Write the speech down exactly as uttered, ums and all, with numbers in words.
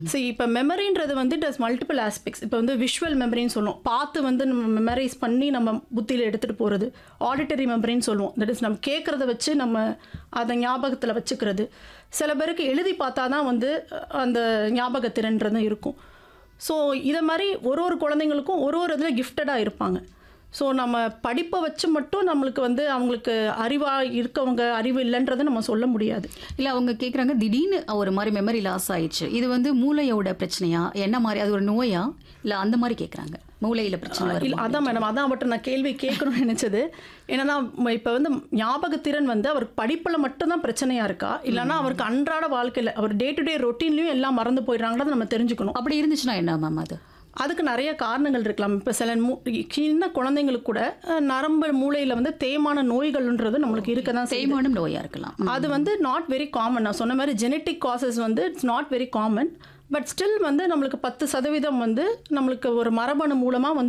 சரி, இப்போ மெமரின்றது வந்து இட் ஹஸ் மல்டிபிள் ஆஸ்பெக்ட்ஸ். இப்போ வந்து விஷுவல் மெமரின்னு சொல்லுவோம். பார்த்து வந்து நம்ம மெமரைஸ் பண்ணி நம்ம புத்தியில் எடுத்துகிட்டு போகிறது. ஆடிட்டரி மெமரின்னு சொல்லுவோம். தட் இஸ் நம்ம கேட்குறத வச்சு நம்ம அதை ஞாபகத்தில் வச்சுக்கிறது. சில பேருக்கு எழுதி பார்த்தா தான் வந்து அந்த ஞாபகத்திறன்றது இருக்கும். ஸோ இதை மாதிரி ஒரு ஒரு குழந்தைங்களுக்கும் ஒரு ஒரு இதில் கிஃப்டடாக இருப்பாங்க. ஸோ நம்ம படிப்பை வச்சு மட்டும் நம்மளுக்கு வந்து அவங்களுக்கு அறிவாக இருக்கவங்க அறிவு இல்லைன்றதை நம்ம சொல்ல முடியாது. இல்லை, அவங்க கேட்குறாங்க திடீர்னு ஒரு மாதிரி மெமரி லாஸ் ஆயிடுச்சு, இது வந்து மூளையோட பிரச்சனையா, என்ன மாதிரி, அது ஒரு நோயா, இல்லை அந்த மாதிரி கேட்குறாங்க. மூளையில் பிரச்சனை இல்லை, வருமா? அதான் மேடம், அதான் அவர்கிட்ட நான் கேள்வி கேட்கணும்னு நினச்சது. ஏன்னா இப்போ வந்து ஞாபகத்திறன் வந்து அவருக்கு படிப்பில் மட்டும்தான் பிரச்சனையாக இருக்கா, இல்லைன்னா அவருக்கு அன்றாட வாழ்க்கையில் அவர் டே டு டே ரொட்டீன்லையும் எல்லாம் மறந்து போயிடுறாங்கிறத நம்ம தெரிஞ்சுக்கணும். அப்படி இருந்துச்சுன்னா என்ன மேம் அது? அதுக்கு நிறைய காரணங்கள் இருக்கலாம். இப்போ சில மூ சின்ன குழந்தைங்களுக்கு கூட அஹ், நரம்பு மூளையில் வந்து தேய்மான நோய்கள்ன்றது நம்மளுக்கு இருக்க தான் செய்யுது. தேய்மானம் நோயாக இருக்கலாம். அது வந்து நாட் வெரி காமன். நான் சொன்ன மாதிரி ஜெனட்டிக் காசஸ் வந்து it's not very common. But still வந்து நம்மளுக்கு பத்து சதவீதம் வந்து நம்மளுக்கு ஒரு மரபணு மூலமாக வந்து